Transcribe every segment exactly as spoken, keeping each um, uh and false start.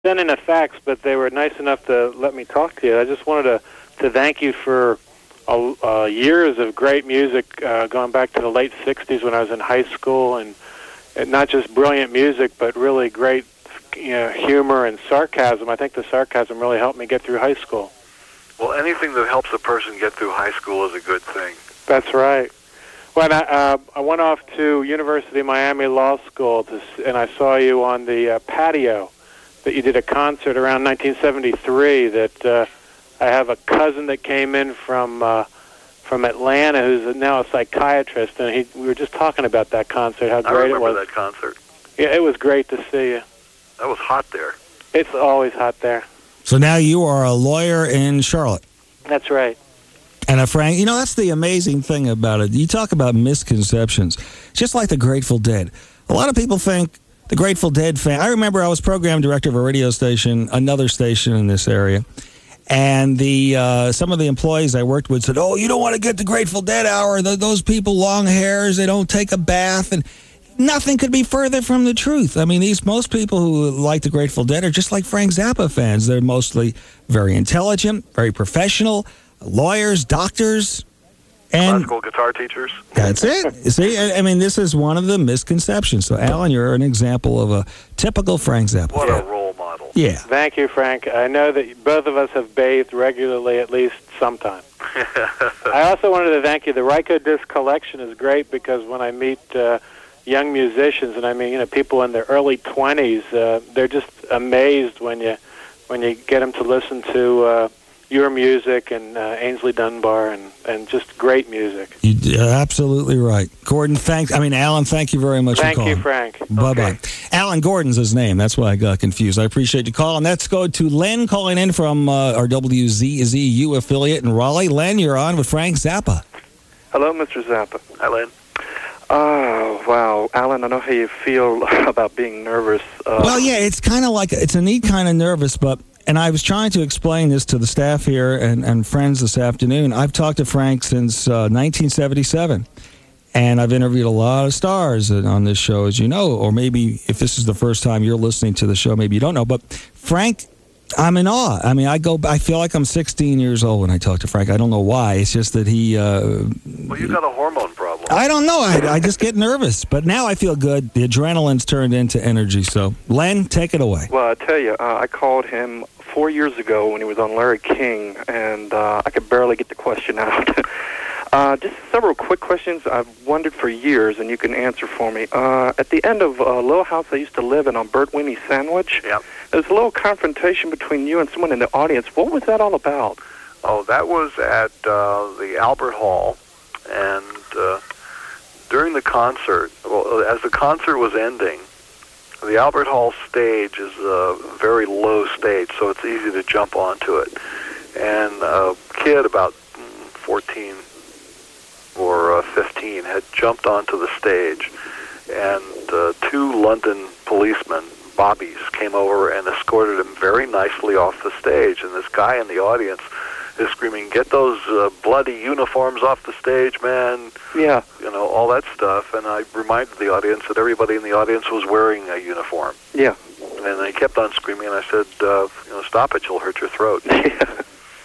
sent in a fax, but they were nice enough to let me talk to you. I just wanted to, to thank you for uh, uh, years of great music, uh, going back to the late sixties when I was in high school, and, and not just brilliant music, but really great, you know, humor and sarcasm. I think the sarcasm really helped me get through high school. Well, anything that helps a person get through high school is a good thing. That's right. When I, uh, I went off to University of Miami Law School, to, and I saw you on the uh, patio, that you did a concert around nineteen seventy-three, that uh, I have a cousin that came in from uh, from Atlanta who's now a psychiatrist, and he, we were just talking about that concert, how great it was. I remember that concert. Yeah, it was great to see you. That was hot there. It's always hot there. So now you are a lawyer in Charlotte. That's right. And a Frank, you know, that's the amazing thing about it. You talk about misconceptions, just like the Grateful Dead. A lot of people think the Grateful Dead fan. I remember I was program director of a radio station, another station in this area, and the uh, some of the employees I worked with said, "Oh, you don't want to get the Grateful Dead hour. Th- those people, long hairs, they don't take a bath." And nothing could be further from the truth. I mean, these most people who like the Grateful Dead are just like Frank Zappa fans. They're mostly very intelligent, very professional, lawyers, doctors, and classical guitar teachers. That's it. See, I, I mean, this is one of the misconceptions. So, Alan, you're an example of a typical Frank Zappa What fan. a role model. Yeah. Thank you, Frank. I know that both of us have bathed regularly at least sometime. I also wanted to thank you. The Ryko Disc Collection is great because when I meet uh, young musicians, and I mean, you know, people in their early twenties, uh, they're just amazed when you when you get them to listen to uh, your music and uh, Ainsley Dunbar and, and just great music. You're absolutely right. Gordon, thanks. I mean, Alan, thank you very much Thank for calling. you, Frank. Bye-bye. Okay. Alan Gordon's his name. That's why I got confused. I appreciate you calling. Let's go to Len calling in from uh, our W Z Z U affiliate in Raleigh. Len, you're on with Frank Zappa. Hello, Mister Zappa. Hi, Len. Oh, wow. Alan, I know how you feel about being nervous. Uh, Well, yeah, it's kind of like, it's a neat kind of nervous, but, and I was trying to explain this to the staff here and, and friends this afternoon. I've talked to Frank since uh, nineteen seventy-seven, and I've interviewed a lot of stars on this show, as you know, or maybe if this is the first time you're listening to the show, maybe you don't know, but Frank, I'm in awe. I mean, I go, I feel like I'm sixteen years old when I talk to Frank. I don't know why. It's just that he... Uh, Well, you've got a hormone problem. I don't know. I, I just get nervous. But now I feel good. The adrenaline's turned into energy. So, Len, take it away. Well, I tell you, uh, I called him four years ago when he was on Larry King, and uh, I could barely get the question out. uh, just several quick questions I've wondered for years, and you can answer for me. Uh, at the end of a little house I used to live in on Bert Winnie Sandwich, Yep. there was a little confrontation between you and someone in the audience. What was that all about? Oh, that was at uh, the Albert Hall, and uh, during the concert, well, as the concert was ending, the Albert Hall stage is a very low stage, so it's easy to jump onto it. And a kid about fourteen or uh, fifteen had jumped onto the stage, and uh, two London policemen, bobbies, came over and escorted him very nicely off the stage. And this guy in the audience is screaming, "Get those uh, bloody uniforms off the stage, man!" Yeah. You know, all that stuff. And I reminded the audience that everybody in the audience was wearing a uniform. Yeah. And they kept on screaming, and I said, uh, you know, "Stop it, you'll hurt your throat." Yeah.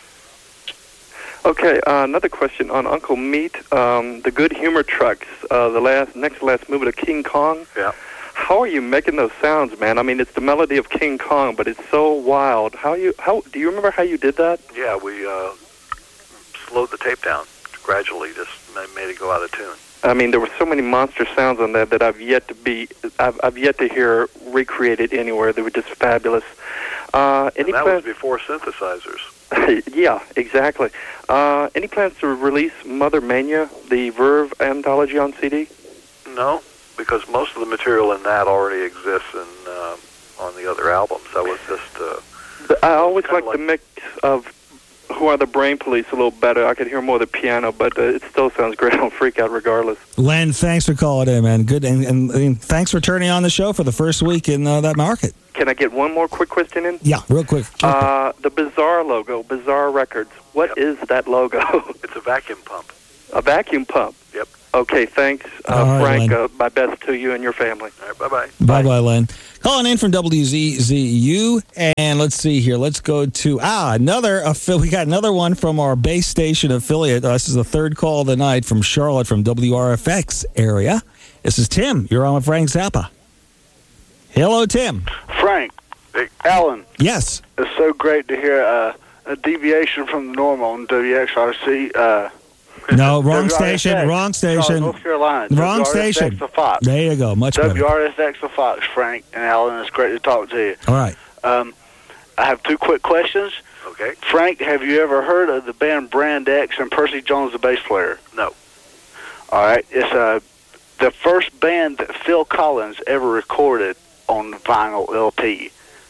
Okay, uh, another question on Uncle Meat, um, the Good Humor Trucks, uh, the last, next to last movie of King Kong. Yeah. How are you making those sounds, man? I mean, it's the melody of King Kong, but it's so wild. How you? How do you remember how you did that? Yeah, we uh, slowed the tape down gradually, just made it go out of tune. I mean, there were so many monster sounds on that that I've yet to be, I've, I've yet to hear recreated anywhere. They were just fabulous. Uh, any And that plans? was before synthesizers. Yeah, exactly. Uh, any plans to release Mother Mania, the Verve anthology on C D? No, because most of the material in that already exists in, uh, on the other albums. That was just... Uh, I always Kinda like, like- the mix of Who Are the Brain Police a little better. I could hear more of the piano, but uh, it still sounds great on Freak Out regardless. Len, thanks for calling in, man. Good, and, and, and thanks for turning on the show for the first week in uh, that market. Can I get one more quick question in? Yeah, real quick. Uh, the Bizarre logo, Bizarre Records. What Yep. is that logo? it's a vacuum pump. A vacuum pump. Yep. Okay, thanks, uh, All right, Frank. Len. Uh, my best to you and your family. All right, bye-bye. Bye-bye, Len. Calling in from W Z Z U, and let's see here. Let's go to ah another. Affi- we got another one from our base station affiliate. Uh, this is the third call of the night from Charlotte, from W R F X area. This is Tim. You're on with Frank Zappa. Hello, Tim. Frank, Hey. Alan, Yes. it's so great to hear uh, a deviation from the normal on W X R C. Uh, No, wrong W R S X, station. Wrong Charlotte, station. North Carolina. Wrong W R S X station. to Fox. There you go. Much better. W R S X to Fox, Frank and Alan. It's great to talk to you. All right. Um, I have two quick questions. Okay. Frank, have you ever heard of the band Brand X and Percy Jones, the bass player? No. All right. It's uh, the first band that Phil Collins ever recorded on vinyl L P.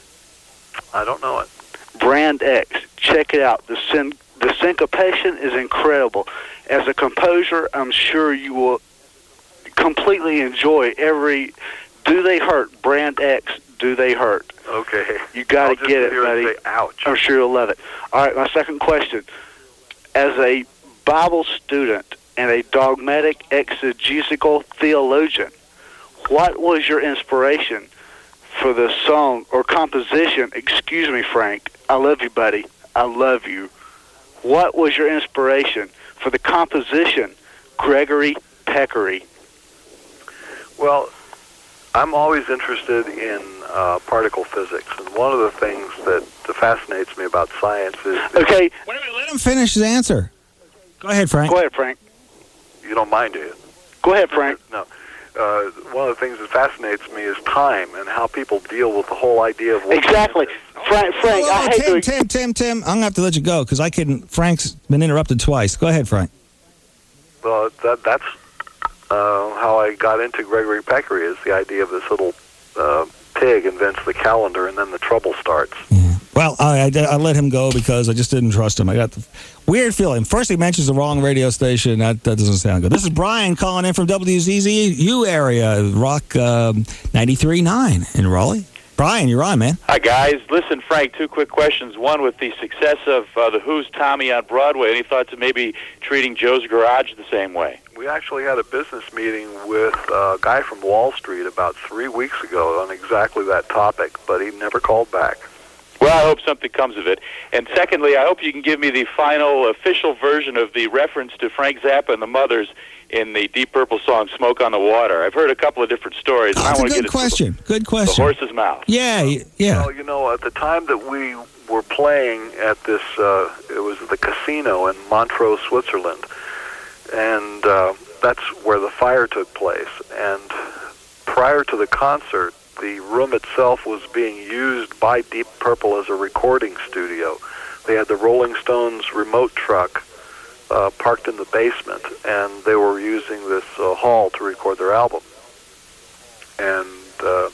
I don't know it. Brand X. Check it out. The syn- the syncopation is incredible. As a composer, I'm sure you will completely enjoy every Do They Hurt? Brand X, Do They Hurt? Okay. You got I'll to just get it, hear buddy. Say, ouch. I'm sure you'll love it. All right, my second question. As a Bible student and a dogmatic exegetical theologian, what was your inspiration for the song or composition? Excuse me, Frank. I love you, buddy. I love you. What was your inspiration for the composition, Gregory Peccary? Well, I'm always interested in uh, particle physics, and one of the things that fascinates me about science is... Okay. Wait a minute. Let him finish his answer. Go ahead, Frank. Go ahead, Frank. You don't mind, do you? Go ahead, Frank. No. Uh, one of the things that fascinates me is time and how people deal with the whole idea of... what Exactly. Frank, Frank, Oh, I hate Tim, to... Tim, Tim, Tim. I'm going to have to let you go because I couldn't. Frank's been interrupted twice. Go ahead, Frank. Well, that, that's uh, how I got into Gregory Peccary, is the idea of this little uh, pig invents the calendar and then the trouble starts. Yeah. Well, I, I, I let him go because I just didn't trust him. I got the weird feeling. First, he mentions the wrong radio station. That, that doesn't sound good. This is Brian calling in from W Z Z U area, Rock um, ninety-three point nine in Raleigh. Brian, you're on, man. Hi, guys. Listen, Frank, two quick questions. One, with the success of uh, The Who's Tommy on Broadway, any thoughts of maybe treating Joe's Garage the same way? We actually had a business meeting with a guy from Wall Street about three weeks ago on exactly that topic, but he never called back. Well, I hope something comes of it. And secondly, I hope you can give me the final official version of the reference to Frank Zappa and the Mothers in the Deep Purple song "Smoke on the Water." I've heard a couple of different stories. Oh, and I that's a want to good get question. It Good the question. horse's mouth. Yeah, y- yeah. Well, you know, at the time that we were playing at this, uh, it was the casino in Montreux, Switzerland, and uh, that's where the fire took place. And prior to the concert, the room itself was being used by Deep Purple as a recording studio. They had the Rolling Stones remote truck uh, parked in the basement, and they were using this uh, hall to record their album. And uh,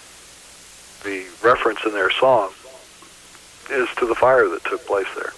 the reference in their song is to the fire that took place there.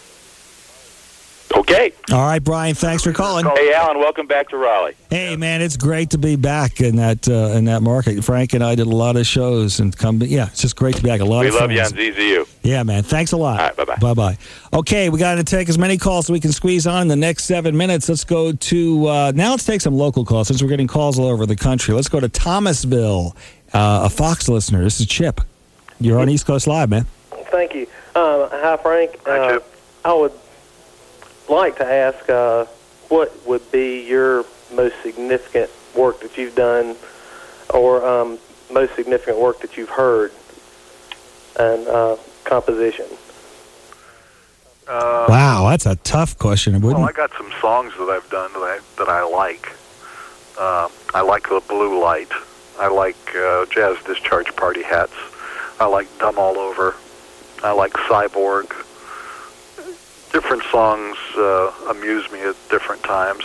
Okay. All right, Brian. Thanks for calling. Hey, Alan, welcome back to Raleigh. Hey, man, it's great to be back in that uh, in that market. Frank and I did a lot of shows and come. Yeah, it's just great to be back. A lot We of love you friends. on Z Z U. Yeah, man. Thanks a lot. All right, bye-bye. Bye-bye. Okay, we got to take as many calls as we can squeeze on in the next seven minutes. Let's go to, uh, now let's take some local calls since we're getting calls all over the country. Let's go to Thomasville, uh, a Fox listener. This is Chip. You're on East Coast Live, man. Thank you. Uh, hi, Frank. Hi, uh, Chip. I would like to ask uh, what would be your most significant work that you've done or um, most significant work that you've heard and uh, composition? Uh, Wow, that's a tough question. Wouldn't Well, I got some songs that I've done that I, that I like. Uh, I like The Blue Light. I like uh, Jazz Discharge Party Hats. I like Dumb All Over. I like Cyborg. Different songs uh, amuse me at different times.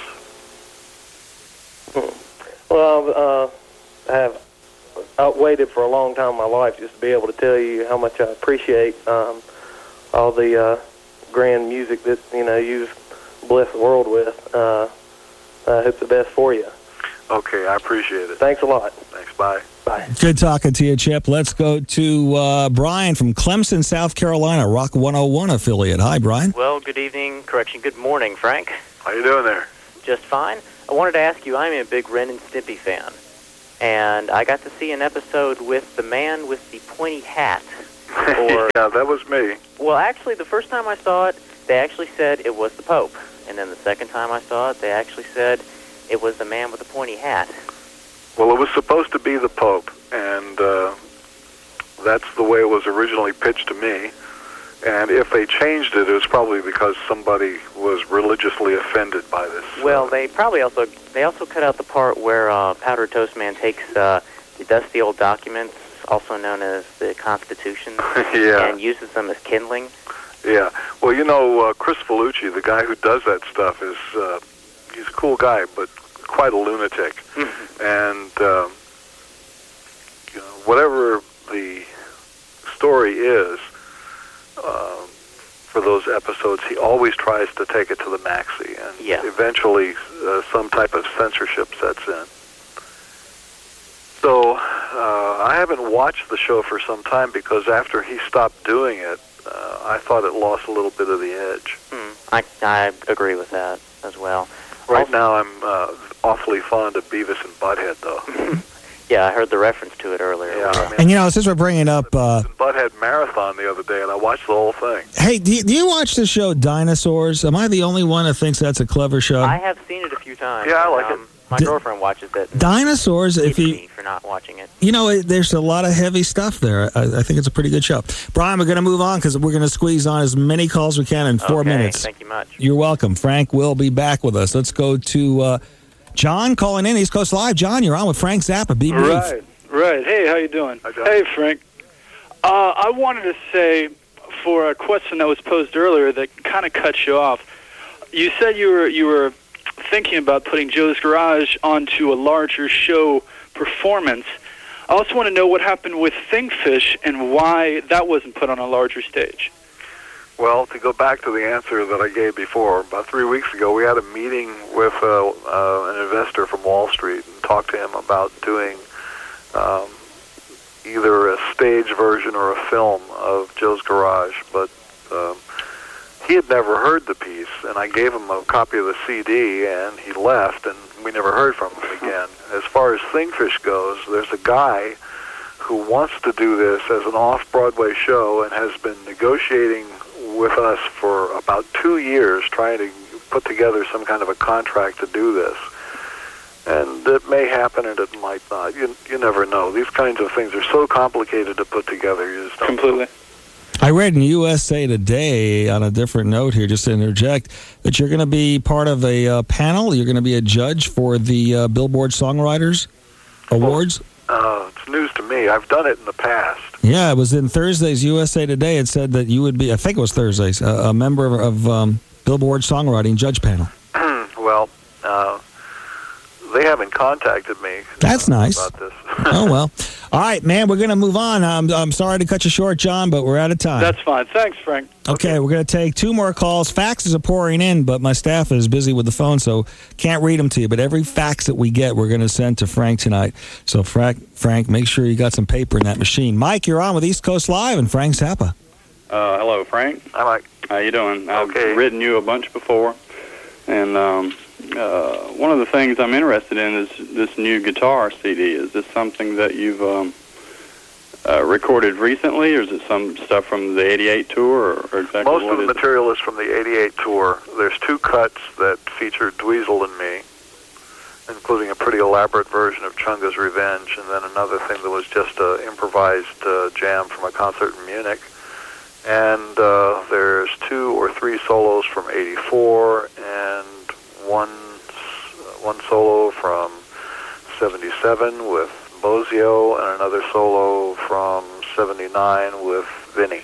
Well, uh, I have I waited for a long time in my life just to be able to tell you how much I appreciate um, all the uh, grand music that you know you've blessed the world with. Uh, I hope the best for you. Okay, I appreciate it. Thanks a lot. Thanks, bye. Bye. Good talking to you, Chip. Let's go to uh, Brian from Clemson, South Carolina, Rock one oh one affiliate. Hi, Brian. Well, good evening, correction, good morning, Frank. How you doing there? Just fine. I wanted to ask you, I'm a big Ren and Stimpy fan. and I got to see an episode with the man with the pointy hat. Or, yeah, that was me. Well, actually, the first time I saw it, they actually said it was the Pope. And then the second time I saw it, they actually said it was the man with the pointy hat. Well, it was supposed to be the Pope, and uh, that's the way it was originally pitched to me. And if they changed it, it was probably because somebody was religiously offended by this. Well, they probably also they also cut out the part where uh, Powdered Toast Man takes uh, the dusty old documents, also known as the Constitution, yeah. and uses them as kindling. Yeah. Well, you know, uh, Chris Felucci, the guy who does that stuff, is uh, he's a cool guy, but quite a lunatic. and um, you know, whatever the story is uh, for those episodes, he always tries to take it to the maxi, and yeah. eventually uh, some type of censorship sets in. So uh, I haven't watched the show for some time because after he stopped doing it, uh, I thought it lost a little bit of the edge. Hmm. I, I agree with that as well. Right also, now I'm uh, awfully fond of Beavis and Butthead, though. Yeah, I heard the reference to it earlier. Yeah, I mean, And, you know, since we're bringing up... Uh, Butthead Marathon the other day, and I watched the whole thing. Hey, do you, do you watch the show Dinosaurs? Am I the only one that thinks that's a clever show? I have seen it a few times. Yeah, I like um, it. My D- girlfriend watches it. Dinosaurs, if you... Me for not watching it. You know, it, there's a lot of heavy stuff there. I, I think it's a pretty good show. Brian, we're going to move on because we're going to squeeze on as many calls we can in four okay, minutes. Thank you much. You're welcome. Frank will be back with us. Let's go to uh, John calling in East Coast Live. John, you're on with Frank Zappa. Be brief. Right, right. Hey, how you doing? Hi, John. Hey, Frank. Uh, I wanted to say, for a question that was posed earlier that kind of cut you off, you said you were you were thinking about putting Joe's Garage onto a larger show performance. I also want to know what happened with Thingfish and why that wasn't put on a larger stage. Well, to go back to the answer that I gave before, about three weeks ago, we had a meeting with uh, uh, an investor from Wall Street and talked to him about doing um, either a stage version or a film of Joe's Garage, but um, he had never heard the piece, and I gave him a copy of the C D, and he left, and we never heard from him again. As far as Thingfish goes, there's a guy who wants to do this as an off-Broadway show and has been negotiating with us for about two years trying to put together some kind of a contract to do this. And it may happen and it might not. You you never know. These kinds of things are so complicated to put together. You just don't Completely. I read in U S A Today, on a different note here, just to interject, that you're going to be part of a uh, panel. You're going to be a judge for the uh, Billboard Songwriters Awards. Well, uh, it's news to me. I've done it in the past. Yeah, it was in Thursday's U S A Today. It said that you would be, I think it was Thursday's, a, a member of, of um, Billboard Songwriting Judge Panel. Well, uh, they haven't contacted me. That's uh, nice. About this. Oh, well. All right, man, we're going to move on. I'm, I'm sorry to cut you short, John, but we're out of time. That's fine. Thanks, Frank. Okay, we're going to take two more calls. Faxes are pouring in, but my staff is busy with the phone, so can't read them to you. But every fax that we get, we're going to send to Frank tonight. So, Frank, Frank, make sure you got some paper in that machine. Mike, you're on with East Coast Live and Frank Zappa. Uh, hello, Frank. Hi, Mike. How you doing? Okay. I've written you a bunch before, and um, uh, one of the things I'm interested in is this new guitar C D. Is this something that you've um, uh, recorded recently, or is it some stuff from the eighty-eight tour, or, or exactly Most what of the is material is from the eighty-eight tour. There's two cuts that feature Dweezil and me, including a pretty elaborate version of Chunga's Revenge, and then another thing that was just an improvised uh, jam from a concert in Munich. And uh, there's two or three solos from eighty-four, and one one solo from seventy-seven with Bozio, and another solo from seventy-nine with Vinny.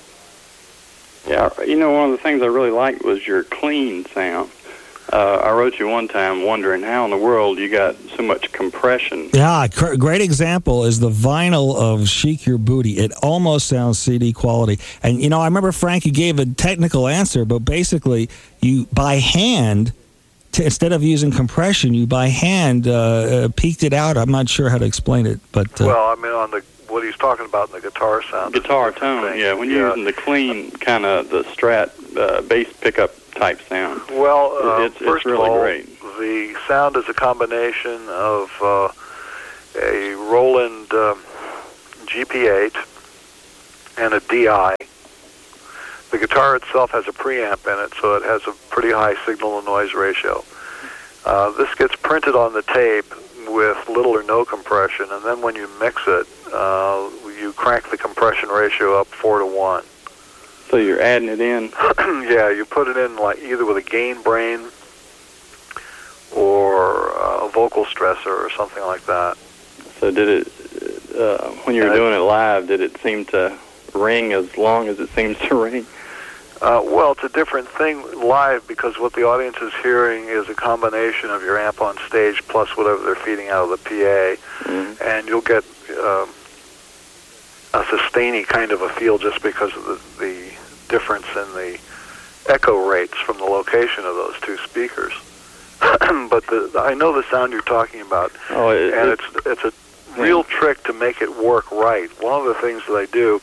Yeah, you know, one of the things I really liked was your clean sound. Uh, I wrote you one time wondering how in the world you got so much compression. Yeah, a great example is the vinyl of Chic Your Booty. It almost sounds C D quality. And, you know, I remember, Frank, you gave a technical answer, but basically you, by hand, to, instead of using compression, you by hand uh, uh, peaked it out. I'm not sure how to explain it. but uh, Well, I mean, on the what he's talking about in the guitar sound. Guitar tone, thing. yeah. When you're Yeah. using the clean kind of the Strat uh, bass pickup type sound. Well, uh, it's, first it's really of all, great. the sound is a combination of uh, a Roland um, G P eight and a D I. The guitar itself has a preamp in it, so it has a pretty high signal-to-noise ratio. Uh, this gets printed on the tape with little or no compression, and then when you mix it, uh, you crank the compression ratio up four to one. So you're adding it in? Yeah, you put it in like either with a gain brain or uh, a vocal stressor or something like that. So did it, uh, when you were doing it live, did it seem to ring as long as it seems to ring? Uh, well, it's a different thing live because what the audience is hearing is a combination of your amp on stage plus whatever they're feeding out of the P A, mm-hmm. and you'll get um, a sustainy kind of a feel just because of the, the difference in the echo rates from the location of those two speakers. But the, I know the sound you're talking about, oh, it, and it, it's it's a real yeah. trick to make it work right. One of the things that I do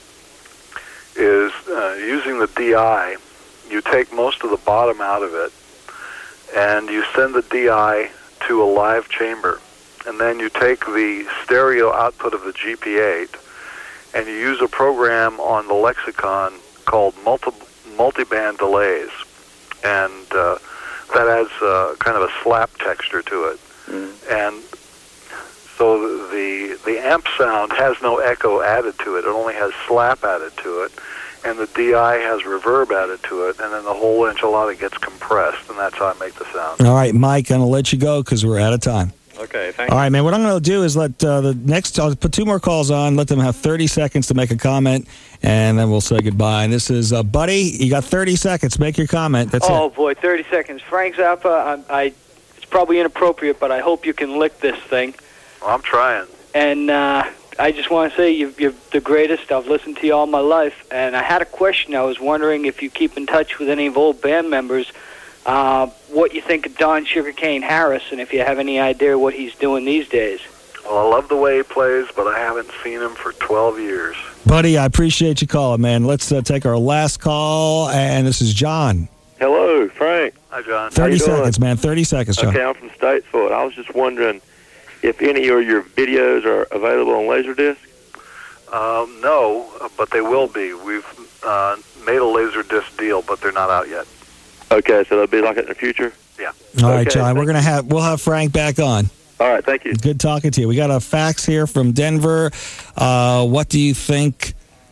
is uh, using the D I, you take most of the bottom out of it, and you send the D I to a live chamber, and then you take the stereo output of the G P eight, and you use a program on the Lexicon called multi multiband delays, and uh, that adds uh, kind of a slap texture to it, mm. and so the the amp sound has no echo added to it. It only has slap added to it, and the D I has reverb added to it, and then the whole enchilada gets compressed, and that's how I make the sound. All right, Mike, I'm going to let you go because we're out of time. Okay, thank All you. right, man, what I'm going to do is let uh, the next, I'll put two more calls on, let them have thirty seconds to make a comment, and then we'll say goodbye. And this is, uh, Buddy, you got thirty seconds. Make your comment. That's oh, it. boy, thirty seconds. Frank Zappa, I, I, it's probably inappropriate, but I hope you can lick this thing. Well, I'm trying. And uh, I just want to say you're, you're the greatest. I've listened to you all my life. And I had a question. I was wondering if you keep in touch with any of old band members, uh, what you think of Don Sugarcane Harris, and if you have any idea what he's doing these days. Well, I love the way he plays, but I haven't seen him for twelve years. Buddy, I appreciate you calling, man. Let's uh, take our last call, and this is John. Hello, Frank. Hi, John. thirty seconds, man. thirty seconds, John. Okay, I'm from Statesville. I was just wondering if any of your videos are available on Laserdisc. Um, no, but they will be. We've uh, made a Laserdisc deal, but they're not out yet. Okay, so they'll be like it in the future? Yeah. All right, okay, John. We're gonna have we'll have Frank back on. All right, thank you. Good talking to you. We got a fax here from Denver. Uh, what do you think?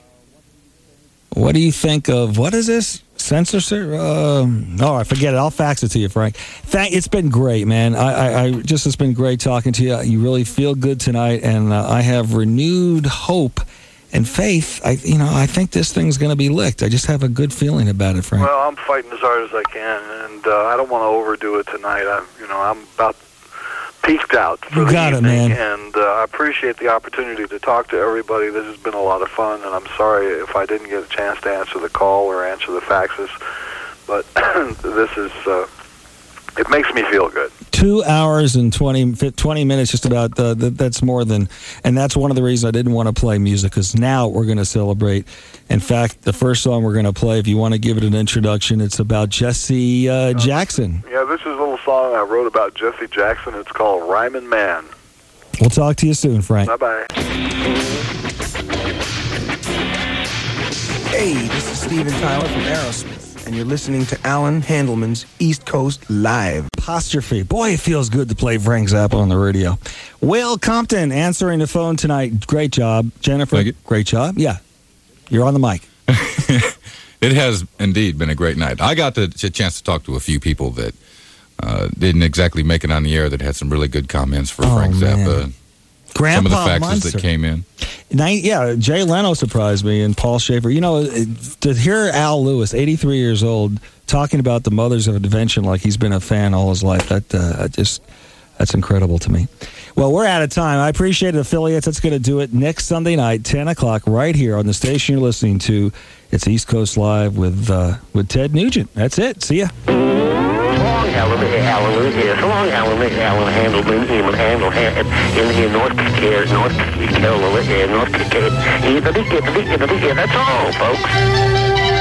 What do you think of what is this? Censorship? Uh, oh, I forget it. I'll fax it to you, Frank. Thank. It's been great, man. I, I, I just it's been great talking to you. You really feel good tonight, and uh, I have renewed hope and faith. I, you know, I think this thing's going to be licked. I just have a good feeling about it, Frank. Well, I'm fighting as hard as I can, and uh, I don't want to overdo it tonight. I, you know, I'm about peaked out for you the got evening, it, man. and uh, I appreciate the opportunity to talk to everybody. This has been a lot of fun, and I'm sorry if I didn't get a chance to answer the call or answer the faxes, but this is, uh, it makes me feel good. Two hours and twenty, twenty minutes, just about, uh, that's more than, and that's one of the reasons I didn't want to play music, because now we're going to celebrate. In fact, the first song we're going to play, if you want to give it an introduction, it's about Jesse uh, Jackson. Yeah, this is a little song I wrote about Jesse Jackson. It's called Rhymin' Man. We'll talk to you soon, Frank. Bye-bye. Hey, this is Steven Tyler from Aerosmith, and you're listening to Alan Handelman's East Coast Live. Apostrophe. Boy, it feels good to play Frank Zappa on the radio. Will Compton answering the phone tonight. Great job. Jennifer, great job. Yeah, you're on the mic. It has indeed been a great night. I got the chance to talk to a few people that uh, didn't exactly make it on the air that had some really good comments for oh, Frank man. Zappa. Grandpa some of the faxes Munster. that came in. Night, yeah, Jay Leno surprised me, and Paul Schaefer. You know, to hear Al Lewis, eighty-three years old, talking about the Mothers of Invention like he's been a fan all his life, that uh, just that's incredible to me. Well, we're out of time. I appreciate it, affiliates. That's going to do it next Sunday night, ten o'clock, right here on the station you're listening to. It's East Coast Live with uh, with Ted Nugent. That's it. See ya. So long, Alan, Alan, yeah, so long, Alan, Alan Handelman, human handle, in here, North Carolina, North Carolina, North Carolina, that's all, folks.